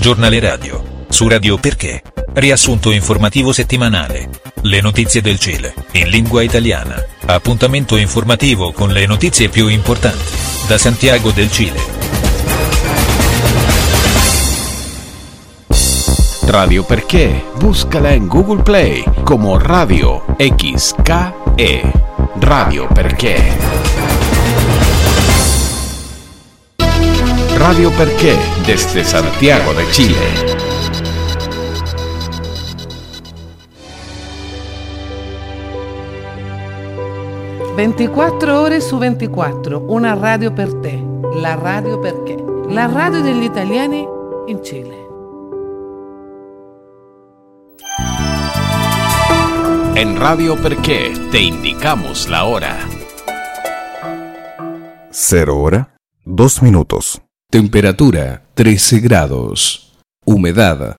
Giornale radio. Su Radio Perché. Riassunto informativo settimanale. Le notizie del Cile, in lingua italiana. Appuntamento informativo con le notizie più importanti. Da Santiago del Cile. Radio Perché. Búscala en Google Play como Radio XKE. Radio Perché. Radio Perché desde Santiago de Chile. «24 ore su 24, una radio per te, la Radio Perché, la radio degli italiani in Cile». En Radio Perché te indicamos la hora. 0 hora, 2 minutos. Temperatura 13 grados. Humedad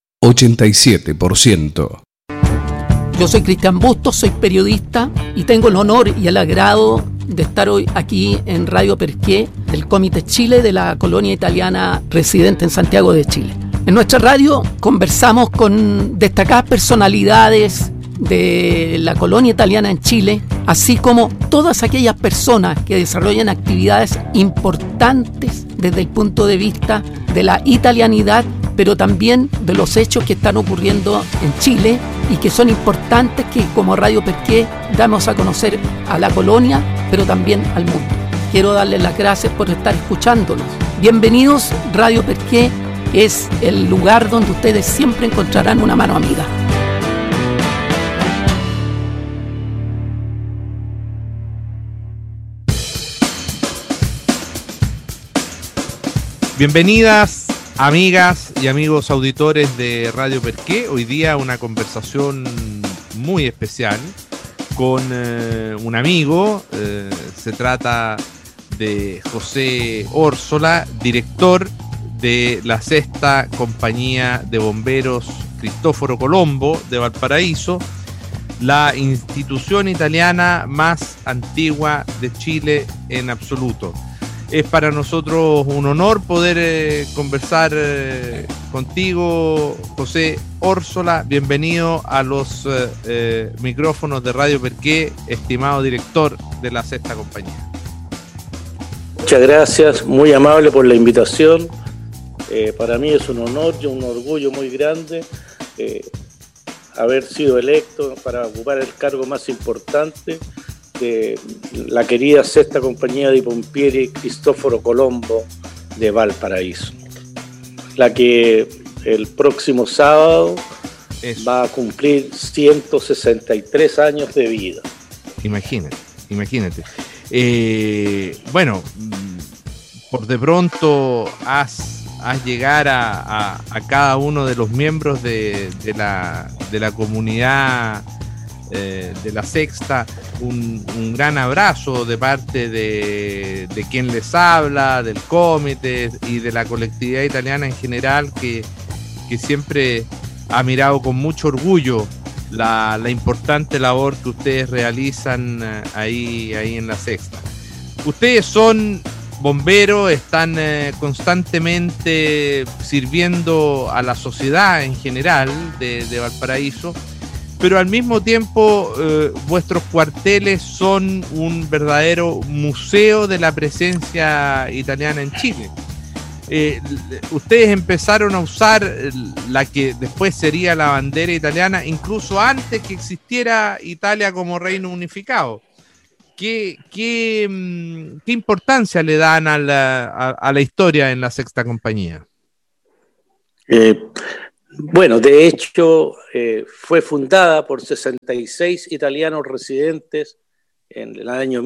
87%. Yo soy Cristian Bustos, soy periodista y tengo el honor y el agrado de estar hoy aquí en Radio Perché del Comité Chile de la colonia italiana residente en Santiago de Chile. En nuestra radio conversamos con destacadas personalidades de la colonia italiana en Chile, así como todas aquellas personas que desarrollan actividades importantes desde el punto de vista de la italianidad, pero también de los hechos que están ocurriendo en Chile y que son importantes que como Radio Perché damos a conocer a la colonia, pero también al mundo. Quiero darles las gracias por estar escuchándonos. Bienvenidos, Radio Perché es el lugar donde ustedes siempre encontrarán una mano amiga. Bienvenidas, amigas y amigos auditores de Radio Perché. Hoy día una conversación muy especial con un amigo. Se trata de José Orsola, director de la Sexta Compañía de Bomberos Cristóforo Colombo de Valparaíso, la institución italiana más antigua de Chile en absoluto. Es para nosotros un honor poder conversar contigo, José Orsola. Bienvenido a los micrófonos de Radio Perché, estimado director de la Sexta Compañía. Muchas gracias, muy amable por la invitación. Para mí es un honor y un orgullo muy grande haber sido electo para ocupar el cargo más importante de la querida Sexta Compañía di Pompieri Cristóforo Colombo de Valparaíso, la que el próximo sábado va a cumplir 163 años de vida. Imagínate. Bueno, por de pronto haz llegar a cada uno de los miembros de la comunidad de la Sexta un gran abrazo de parte de quien les habla, del comité y de la colectividad italiana en general, que siempre ha mirado con mucho orgullo la importante labor que ustedes realizan ahí en la Sexta. Ustedes son bomberos, están constantemente sirviendo a la sociedad en general de Valparaíso, pero al mismo tiempo vuestros cuarteles son un verdadero museo de la presencia italiana en Chile. Ustedes empezaron a usar la que después sería la bandera italiana incluso antes que existiera Italia como reino unificado. ¿Qué importancia le dan a la historia en la Sexta Compañía? Bueno, de hecho, fue fundada por 66 italianos residentes en el año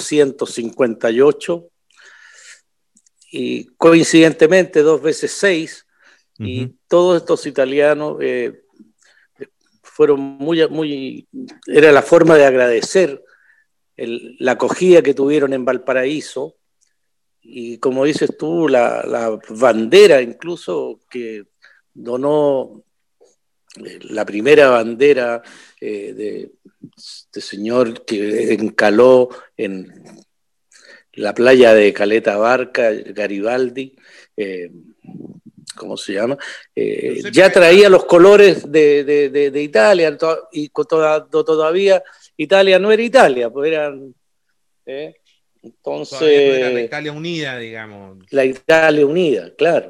1858 y coincidentemente 2 veces 6, y todos estos italianos fueron muy, era la forma de agradecer la acogida que tuvieron en Valparaíso, y como dices tú, la bandera incluso que donó, la primera bandera de este señor que encaló en la playa de Caleta Barca, Garibaldi, ¿cómo se llama? Ya traía los colores de Italia, y todavía Italia no era Italia, pues eran... entonces... Todavía no era la Italia unida, digamos. La Italia unida, claro.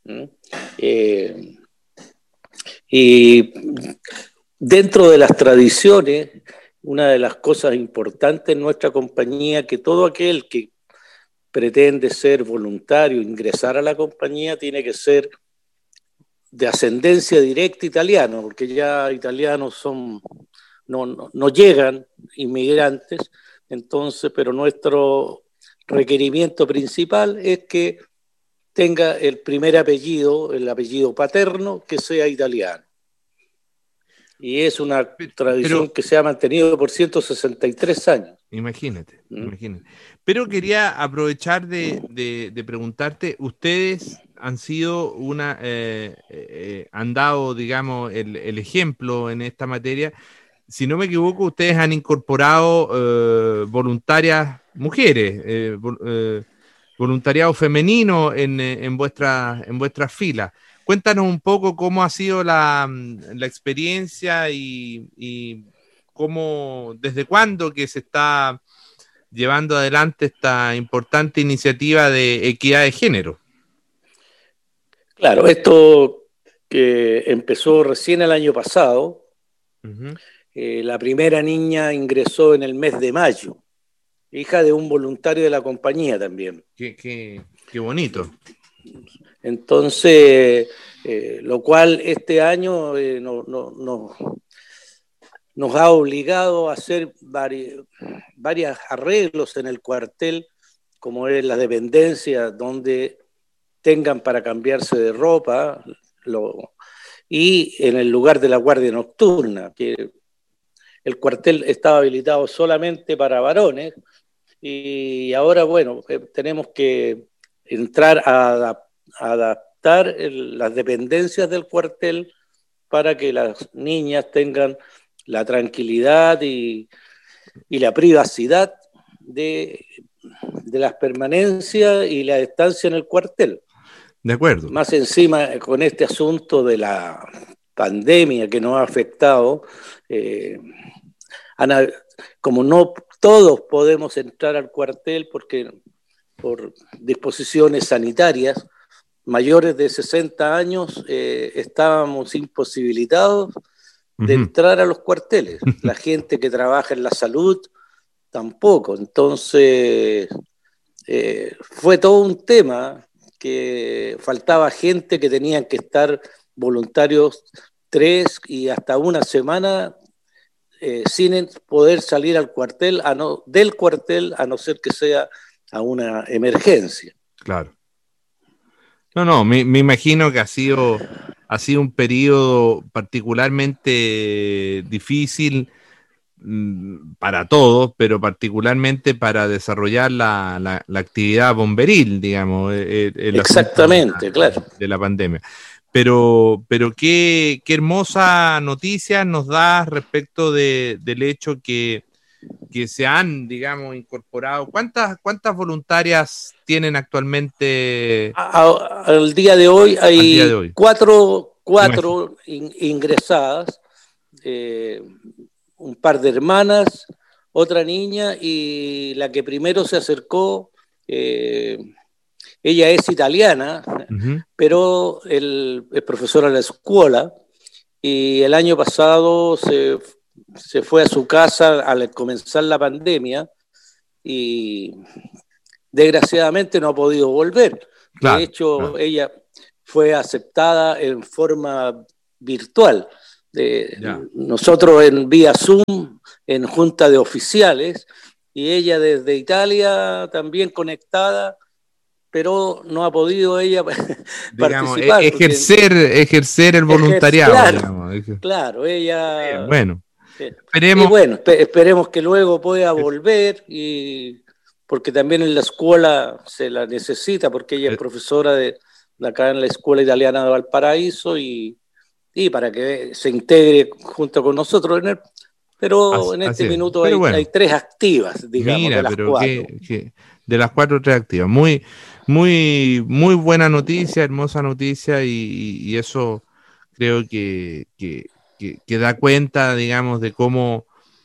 Y dentro de las tradiciones, una de las cosas importantes en nuestra compañía, que todo aquel que pretende ser voluntario, ingresar a la compañía, tiene que ser de ascendencia directa italiana, porque ya italianos no llegan inmigrantes, entonces, pero nuestro requerimiento principal es que tenga el primer apellido, el apellido paterno, que sea italiano. Y es una tradición que se ha mantenido por 163 años. Imagínate. Pero quería aprovechar de preguntarte, ustedes han sido han dado, digamos, el ejemplo en esta materia. Si no me equivoco, ustedes han incorporado voluntarias mujeres, voluntariado femenino en vuestras filas. Cuéntanos un poco cómo ha sido la experiencia y cómo, desde cuándo que se está llevando adelante esta importante iniciativa de equidad de género. Claro, esto que empezó recién el año pasado, la primera niña ingresó en el mes de mayo, hija de un voluntario de la compañía también. Qué bonito. Entonces, lo cual este año nos ha obligado a hacer varios arreglos en el cuartel, como es la dependencia, donde tengan para cambiarse de ropa, y en el lugar de la guardia nocturna, que el cuartel estaba habilitado solamente para varones, y ahora, bueno, tenemos que entrar a adaptar las dependencias del cuartel para que las niñas tengan la tranquilidad y la privacidad de las permanencias y la estancia en el cuartel. De acuerdo. Más encima con este asunto de la pandemia que nos ha afectado, como no todos podemos entrar al cuartel porque por disposiciones sanitarias, mayores de 60 años estábamos imposibilitados de entrar a los cuarteles. La gente que trabaja en la salud tampoco. Entonces fue todo un tema, que faltaba gente, que tenían que estar voluntarios 3 y hasta una semana sin poder salir al cuartel, del cuartel, a no ser que sea a una emergencia. Claro. No, me imagino que ha sido un periodo particularmente difícil para todos, pero particularmente para desarrollar la actividad bomberil, digamos. Exactamente, claro. De la pandemia. Pero qué hermosa noticia nos da respecto del hecho que se han, digamos, incorporado. ¿Cuántas voluntarias tienen actualmente? Al día de hoy hay cuatro ingresadas, un par de hermanas, otra niña, y la que primero se acercó, ella es italiana, pero es profesora de la escuela, y el año pasado se fue a su casa al comenzar la pandemia y desgraciadamente no ha podido volver. Claro, de hecho, ella fue aceptada en forma virtual. Nosotros en vía Zoom, en junta de oficiales, y ella desde Italia también conectada, pero no ha podido ella participar. Ejercer el voluntariado. Claro, ella... Bueno. Esperemos que luego pueda volver, porque también en la escuela se la necesita, porque ella es profesora de acá en la Escuela Italiana de Valparaíso, y para que se integre junto con nosotros. Pero en este minuto hay 3 activas, digamos, mira, de las pero 4. De las 4, 3 activas. Muy, muy, muy buena noticia, hermosa noticia, y eso creo que da cuenta, digamos, de cómo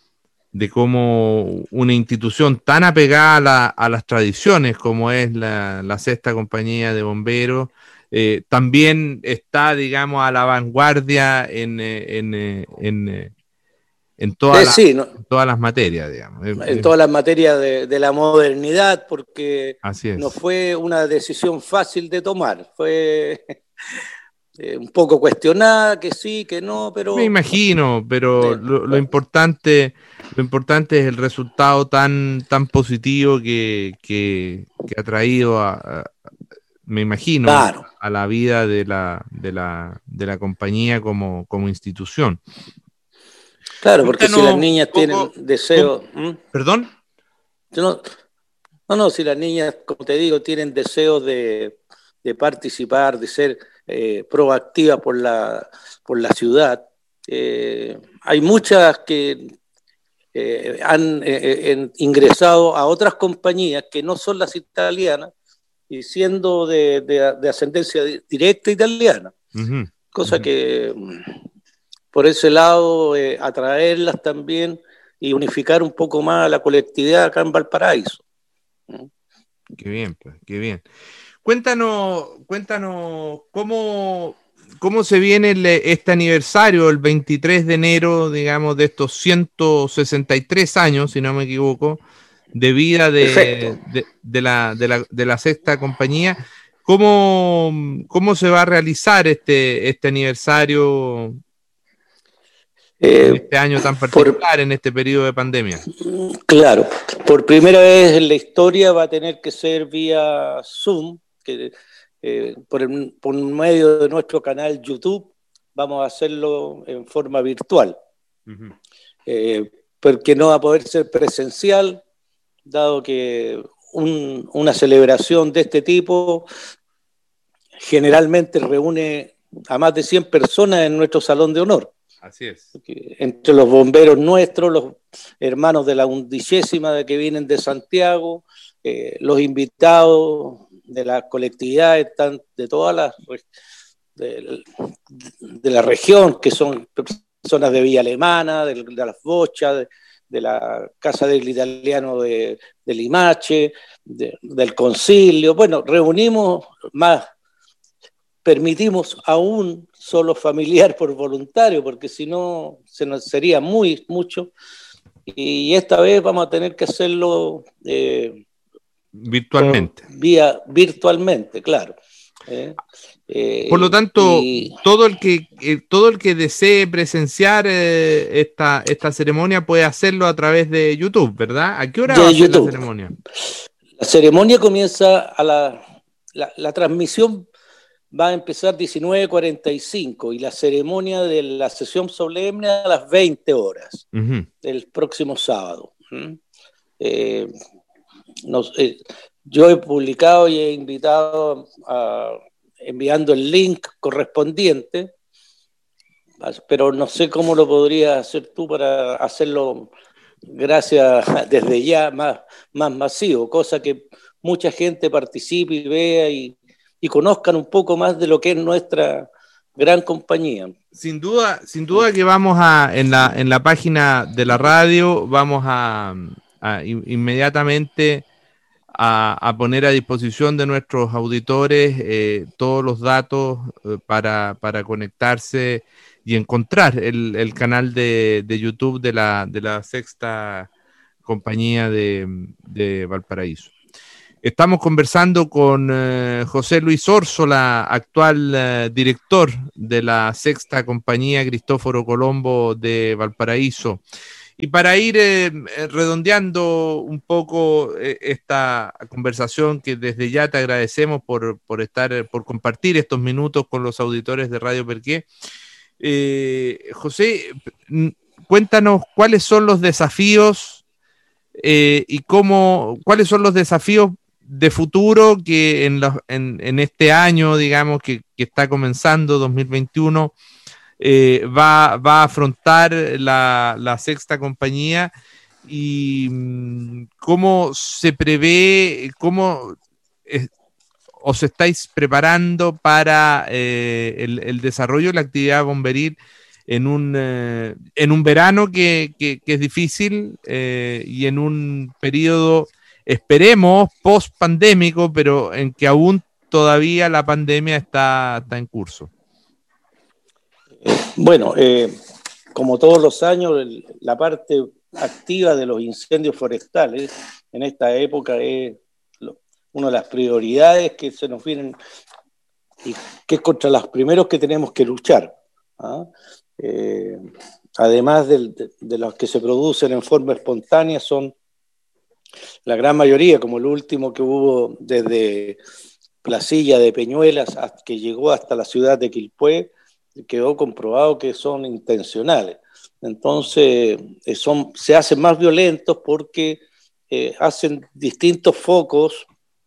una institución tan apegada a las tradiciones como es la Sexta Compañía de Bomberos, también está, digamos, a la vanguardia en todas las materias, digamos. En todas las materias de la modernidad, porque así es. No fue una decisión fácil de tomar, fue un poco cuestionada, que sí, que no, pero... Me imagino, pero lo importante es el resultado tan positivo que ha traído me imagino, claro, a la vida de la compañía como institución. Claro, porque si las niñas tienen deseo... ¿Perdón? No, si las niñas, como te digo, tienen deseo de participar, de ser proactivas por la ciudad, hay muchas que han ingresado a otras compañías que no son las italianas y siendo de ascendencia directa italiana, cosa que por ese lado atraerlas también y unificar un poco más a la colectividad acá en Valparaíso. Qué bien, pues, qué bien. Cuéntanos cómo se viene este aniversario, el 23 de enero, digamos, de estos 163 años, si no me equivoco, de vida de la Sexta Compañía. ¿Cómo se va a realizar este aniversario en este año tan particular, en este periodo de pandemia? Claro, por primera vez en la historia va a tener que ser vía Zoom, que por medio de nuestro canal YouTube vamos a hacerlo en forma virtual, porque no va a poder ser presencial, dado que una celebración de este tipo generalmente reúne a más de 100 personas en nuestro salón de honor. Así es. Entre los bomberos nuestros, los hermanos de la 11ª que vienen de Santiago, los invitados de las colectividades de todas de la región, que son personas de Villa Alemana, de las Bochas, de la Casa del Italiano de Limache, del Concilio. Bueno, reunimos más, permitimos a un solo familiar por voluntario, porque si no se nos sería mucho, y esta vez vamos a tener que hacerlo virtualmente. Virtualmente, claro. Por lo tanto, todo el que desee presenciar esta ceremonia puede hacerlo a través de YouTube, ¿verdad? ¿A qué hora va a ser la ceremonia? La ceremonia comienza la transmisión va a empezar 19:45 y la ceremonia de la sesión solemne a las 20 horas del próximo sábado. Yo he publicado y he invitado enviando el link correspondiente, pero no sé cómo lo podrías hacer tú para hacerlo desde ya más masivo, cosa que mucha gente participe y vea y conozcan un poco más de lo que es nuestra gran compañía. Sin duda que vamos en la página de la radio vamos a inmediatamente a poner a disposición de nuestros auditores todos los datos para conectarse y encontrar el canal de YouTube de la Sexta Compañía de Valparaíso. Estamos conversando con José Luis Órsola, actual director de la Sexta Compañía Cristóforo Colombo de Valparaíso. Y para ir redondeando un poco esta conversación, que desde ya te agradecemos por compartir estos minutos con los auditores de Radio Perqué. José, cuéntanos cuáles son los desafíos cuáles son los desafíos de futuro que en este año, digamos, que está comenzando 2021, va a afrontar la sexta compañía y cómo se prevé, os estáis preparando para el desarrollo de la actividad bomberil en un verano que es difícil y en un periodo, esperemos, post-pandémico, pero en que aún todavía la pandemia está en curso. Bueno, como todos los años, la parte activa de los incendios forestales en esta época es una de las prioridades que se nos vienen y que es contra los primeros que tenemos que luchar. Además de los que se producen en forma espontánea, son la gran mayoría, como el último que hubo desde Placilla de Peñuelas que llegó hasta la ciudad de Quilpué, quedó comprobado que son intencionales. Entonces se hacen más violentos porque hacen distintos focos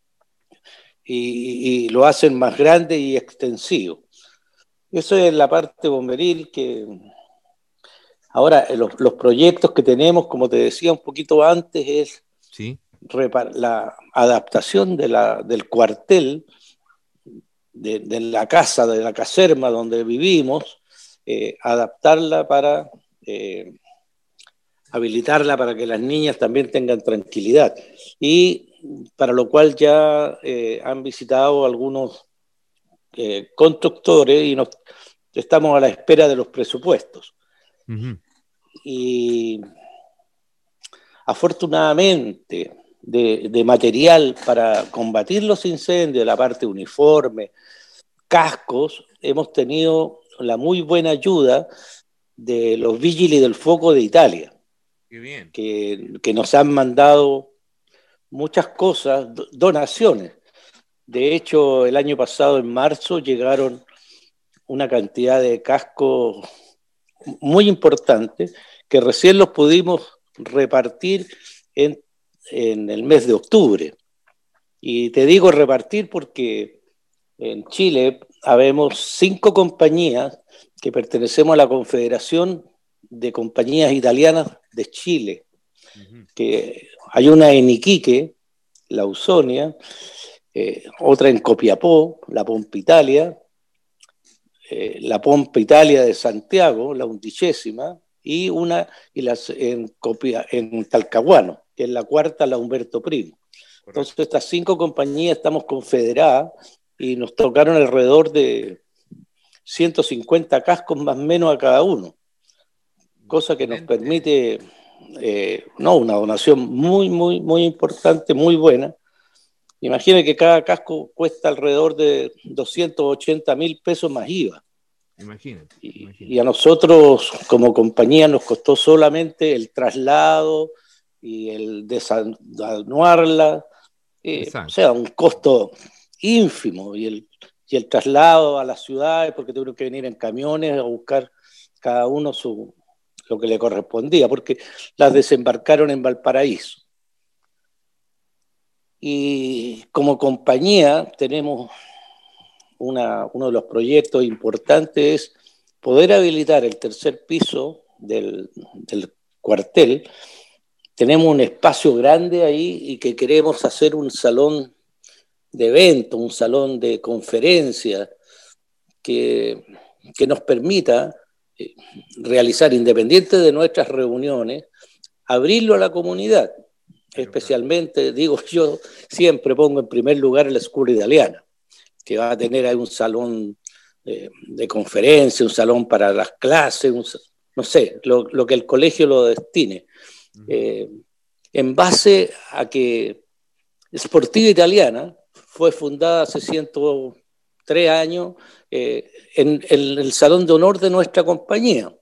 y lo hacen más grande y extensivo. Eso es la parte bomberil. Que ahora los proyectos que tenemos, como te decía un poquito antes, es ¿sí? La adaptación del cuartel, de la casa, de la caserma donde vivimos, adaptarla para habilitarla para que las niñas también tengan tranquilidad, y para lo cual ya han visitado algunos constructores y estamos a la espera de los presupuestos. Uh-huh. Y afortunadamente de material para combatir los incendios, la parte uniforme, cascos, hemos tenido la muy buena ayuda de los Vigili del Fuoco de Italia. Qué bien. Que nos han mandado muchas cosas, donaciones. De hecho, el año pasado, en marzo, llegaron una cantidad de cascos muy importante que recién los pudimos repartir en el mes de octubre. Y te digo repartir porque en Chile habemos 5 compañías que pertenecemos a la Confederación de Compañías Italianas de Chile. Uh-huh. Que hay una en Iquique, la Ausonia, otra en Copiapó, la Pompa Italia, la Pompa Italia de Santiago, la 11ª, y una en Talcahuano, que es la 4ª, la Humberto Primo. Correcto. Entonces estas 5 compañías estamos confederadas y nos tocaron alrededor de 150 cascos más o menos a cada uno, cosa que nos permite una donación muy, muy, muy importante, muy buena. Imaginen que cada casco cuesta alrededor de 280.000 pesos más IVA. Imagínate. Y a nosotros como compañía nos costó solamente el traslado y el desanuarla, o sea, un costo ínfimo, y el traslado a las ciudades, porque tuvieron que venir en camiones a buscar cada uno lo que le correspondía, porque las desembarcaron en Valparaíso. Y como compañía tenemos uno de los proyectos importantes es poder habilitar el 3er piso del cuartel. Tenemos un espacio grande ahí y que queremos hacer un salón de eventos, un salón de conferencias que nos permita realizar, independiente de nuestras reuniones, abrirlo a la comunidad. Especialmente, digo, yo siempre pongo en primer lugar la Escuela Italiana, que va a tener ahí un salón de conferencia, un salón para las clases, no sé, lo que el colegio lo destine. En base a que Sportiva Italiana fue fundada hace 103 años en el salón de honor de nuestra compañía.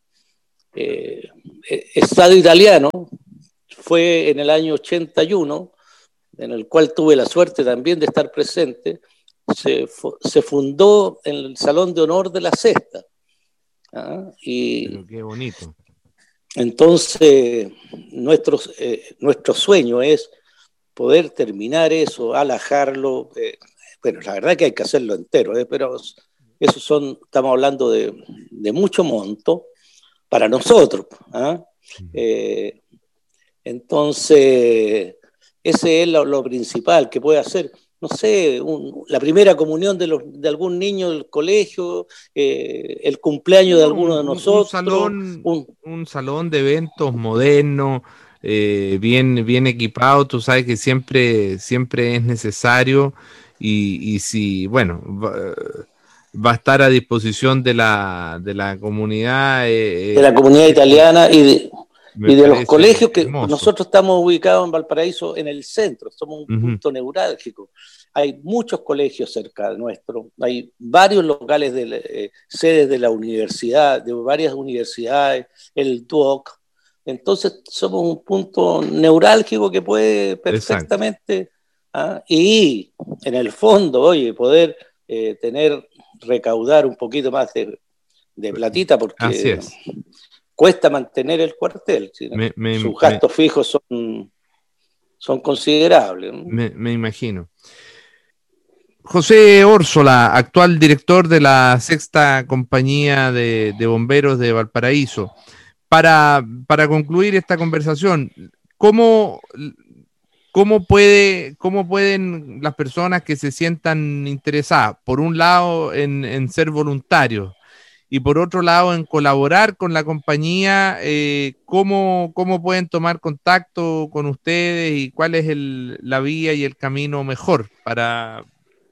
Estadio Italiano fue en el año 81, en el cual tuve la suerte también de estar presente. Se fundó en el Salón de Honor de la Sexta. Pero qué bonito. Entonces, nuestro sueño es poder terminar eso, alajarlo. Bueno, la verdad que hay que hacerlo entero, pero estamos hablando de mucho monto para nosotros. Entonces, ese es lo principal que puede hacer. No sé, la primera comunión de algún niño del colegio, el cumpleaños de alguno de nosotros. Un salón de eventos moderno, bien equipado. Tú sabes que siempre es necesario y si, bueno, va a estar a disposición de la comunidad. De la comunidad italiana y de los colegios que hermoso. Nosotros estamos ubicados en Valparaíso, en el centro, somos un punto neurálgico. Hay muchos colegios cerca de nuestro, hay varios locales sedes de la universidad, de varias universidades, el DUOC. Entonces somos un punto neurálgico que puede perfectamente, y en el fondo, oye, poder recaudar un poquito más de platita, porque así es. Cuesta mantener el cuartel. ¿Sí? Sus gastos fijos son considerables. Me imagino. José Órsola, actual director de la 6ª Compañía de Bomberos de Valparaíso. Para concluir esta conversación, ¿cómo pueden las personas que se sientan interesadas, por un lado, en ser voluntarios y por otro lado en colaborar con la compañía, cómo pueden tomar contacto con ustedes y cuál es la vía y el camino mejor para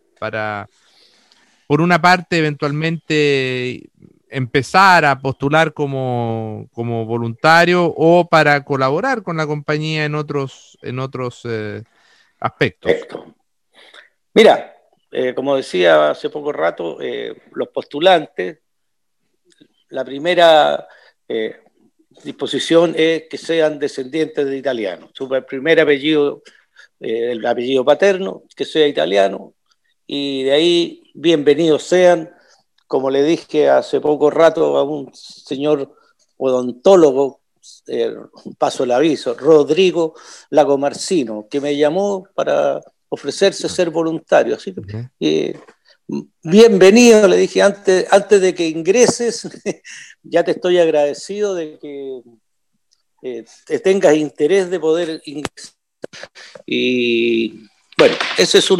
por una parte, eventualmente empezar a postular como voluntario o para colaborar con la compañía en otros aspectos? Perfecto. Mira, como decía hace poco rato, los postulantes, la primera disposición es que sean descendientes de italianos. Su primer apellido, el apellido paterno, que sea italiano, y de ahí bienvenidos sean. Como le dije hace poco rato a un señor odontólogo, paso el aviso, Rodrigo Lagomarcino, que me llamó para ofrecerse ser voluntario. Así que bienvenido, le dije, antes de que ingreses, ya te estoy agradecido de que te tengas interés de poder ingresar. Y bueno, ese es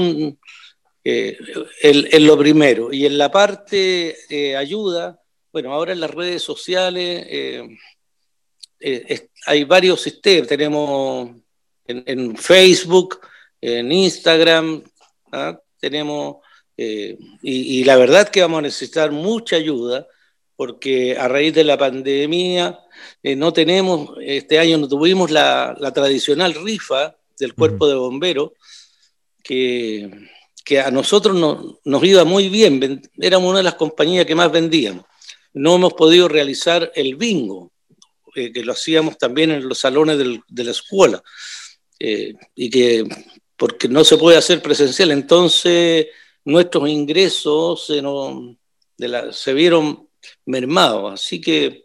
lo primero. Y en la parte ayuda, bueno, ahora en las redes sociales hay varios sistemas. Tenemos en Facebook, en Instagram, tenemos, y la verdad que vamos a necesitar mucha ayuda, porque a raíz de la pandemia este año no tuvimos la tradicional rifa del cuerpo de bomberos, que a nosotros nos iba muy bien, éramos una de las compañías que más vendíamos. No hemos podido realizar el bingo, que lo hacíamos también en los salones de la escuela, y que porque no se puede hacer presencial, entonces nuestros ingresos se vieron mermados, así que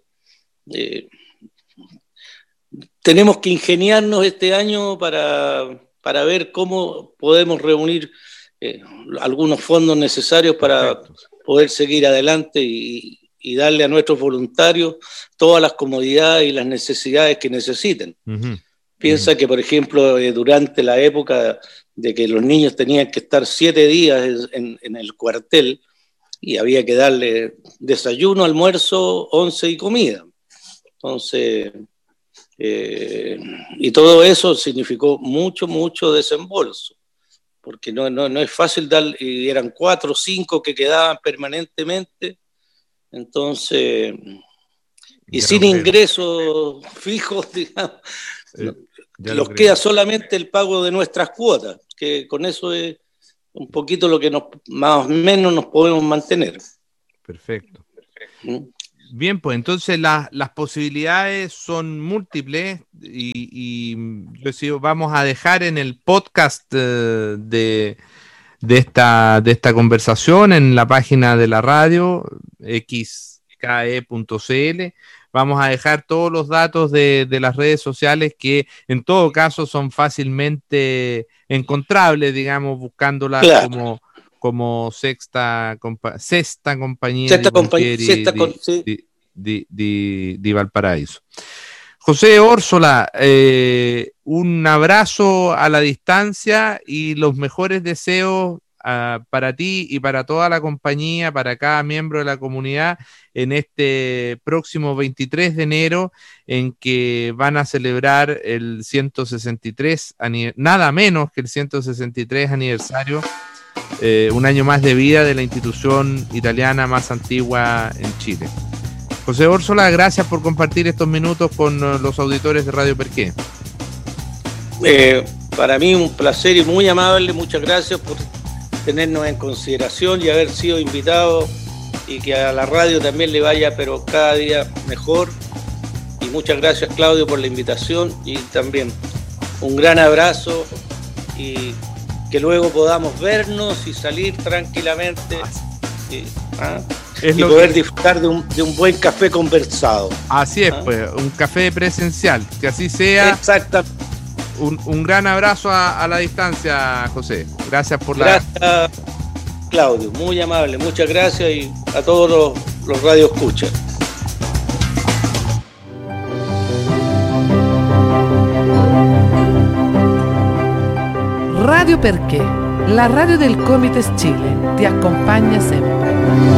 tenemos que ingeniarnos este año para ver cómo podemos reunir algunos fondos necesarios para poder seguir adelante y darle a nuestros voluntarios todas las comodidades y las necesidades que necesiten. Piensa que, por ejemplo, durante la época de que los niños tenían que estar 7 días en el cuartel y había que darle desayuno, almuerzo, once y comida. Entonces, y todo eso significó mucho desembolso, porque no es fácil dar, y eran 4 o 5 que quedaban permanentemente, entonces, y sin ingresos fijos, digamos, los queda solamente el pago de nuestras cuotas, que con eso es un poquito lo que más o menos nos podemos mantener. Perfecto. Bien, pues entonces las posibilidades son múltiples y vamos a dejar en el podcast de esta conversación en la página de la radio xke.cl. Vamos a dejar todos los datos de las redes sociales que en todo caso son fácilmente encontrables, digamos, buscándolas como sexta compañía di Valparaíso. José Orsola, un abrazo a la distancia y los mejores deseos para ti y para toda la compañía, para cada miembro de la comunidad en este próximo 23 de enero, en que van a celebrar el 163, nada menos que el 163 aniversario, un año más de vida de la institución italiana más antigua en Chile. José Orsola, gracias por compartir estos minutos con los auditores de Radio Perqué. Para mí un placer y muy amable, muchas gracias por tenernos en consideración y haber sido invitado, y que a la radio también le vaya pero cada día mejor. Y muchas gracias, Claudio, por la invitación, y también un gran abrazo, y que luego podamos vernos y salir tranquilamente y poder disfrutar de un buen café conversado. Así es, pues, un café presencial, que así sea. Exactamente. Un gran abrazo a la distancia, José. Gracias por Gracias, Claudio, muy amable, muchas gracias, y a todos los radioescuchas. Radio Perché, la radio del Comites Chile, ti acompaña siempre.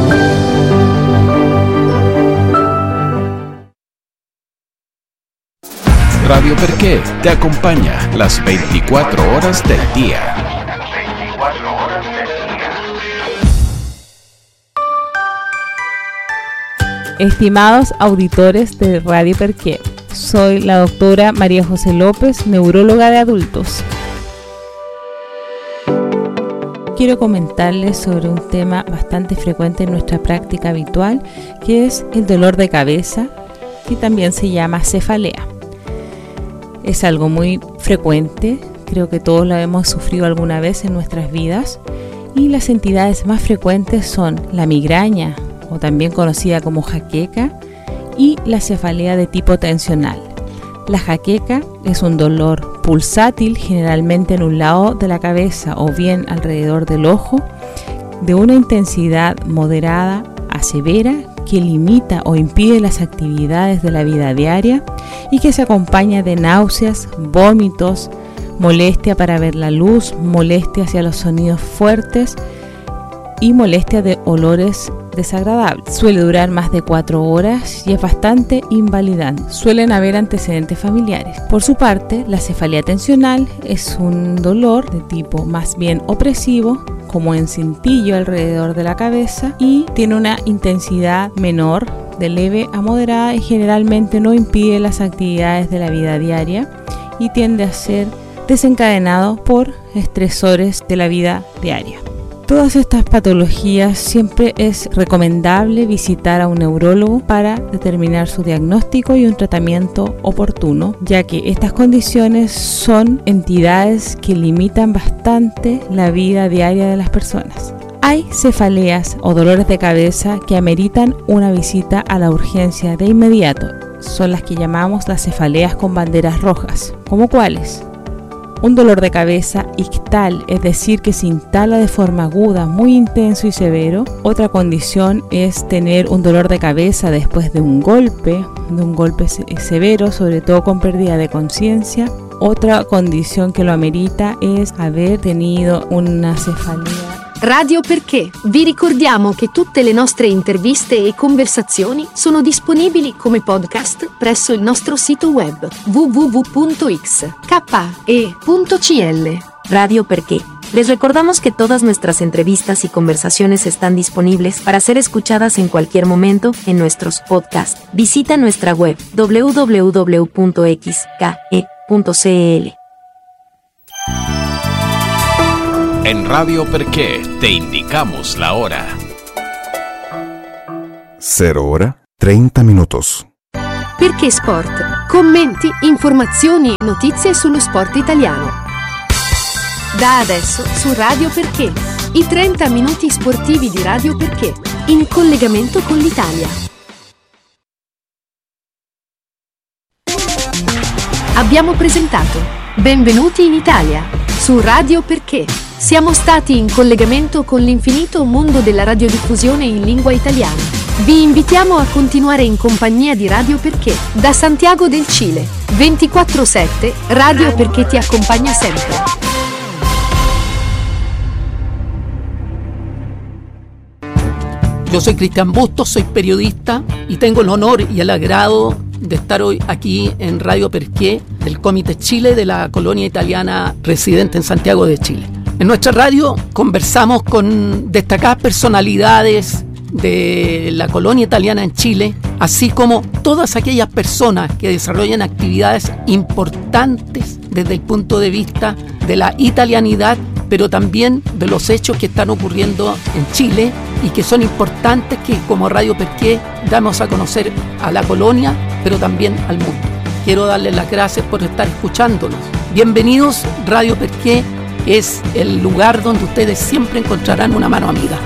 Radio Perqué te acompaña las 24 horas del día. Estimados auditores de Radio Perqué, soy la doctora María José López, neuróloga de adultos. Quiero comentarles sobre un tema bastante frecuente en nuestra práctica habitual, que es el dolor de cabeza, que también se llama cefalea. Es algo muy frecuente, creo que todos lo hemos sufrido alguna vez en nuestras vidas, y las entidades más frecuentes son la migraña, o también conocida como jaqueca, y la cefalea de tipo tensional. La jaqueca es un dolor pulsátil, generalmente en un lado de la cabeza o bien alrededor del ojo, de una intensidad moderada a severa, que limita o impide las actividades de la vida diaria y que se acompaña de náuseas, vómitos, molestia para ver la luz, molestia hacia los sonidos fuertes y molestia de olores desagradables. Suele durar más de 4 horas y es bastante invalidante. Suelen haber antecedentes familiares. Por su parte, la cefalea tensional es un dolor de tipo más bien opresivo, como en cintillo alrededor de la cabeza, y tiene una intensidad menor, de leve a moderada, y generalmente no impide las actividades de la vida diaria y tiende a ser desencadenado por estresores de la vida diaria. Todas estas patologías siempre es recomendable visitar a un neurólogo para determinar su diagnóstico y un tratamiento oportuno, ya que estas condiciones son entidades que limitan bastante la vida diaria de las personas. Hay cefaleas o dolores de cabeza que ameritan una visita a la urgencia de inmediato. Son las que llamamos las cefaleas con banderas rojas. ¿Cómo cuáles? Un dolor de cabeza ictal, es decir, que se instala de forma aguda, muy intenso y severo. Otra condición es tener un dolor de cabeza después de un golpe severo, sobre todo con pérdida de conciencia. Otra condición que lo amerita es haber tenido una cefalea. Radio Perché. Vi ricordiamo che tutte le nostre interviste e conversazioni sono disponibili come podcast presso il nostro sito web www.xke.cl. Radio Perché. Les recordamos que todas nuestras entrevistas y conversaciones están disponibles para ser escuchadas en cualquier momento en nuestros podcasts. Visita nuestra web www.xke.cl. En Radio Perqué te indicamos la hora. 0:30. Perché Sport. Commenti, informazioni e notizie sullo sport italiano. Da adesso su Radio Perché. I 30 minuti sportivi di Radio Perché. In collegamento con l'Italia. Abbiamo presentato Benvenuti in Italia su Radio Perché. Siamo stati in collegamento con l'infinito mondo della radiodiffusione in lingua italiana. Vi invitiamo a continuare in compagnia di Radio Perché, da Santiago del Cile. 24/7, Radio Perché ti accompagna sempre. Yo soy Cristian Bustos, soy periodista y tengo el honor y el agrado de estar hoy aquí en Radio Perqué, del Comité Chile de la colonia italiana residente en Santiago de Chile. En nuestra radio conversamos con destacadas personalidades de la colonia italiana en Chile, así como todas aquellas personas que desarrollan actividades importantes desde el punto de vista de la italianidad, pero también de los hechos que están ocurriendo en Chile y que son importantes que como Radio Perqué damos a conocer a la colonia, pero también al mundo. Quiero darles las gracias por estar escuchándonos. Bienvenidos, Radio Perqué es el lugar donde ustedes siempre encontrarán una mano amiga.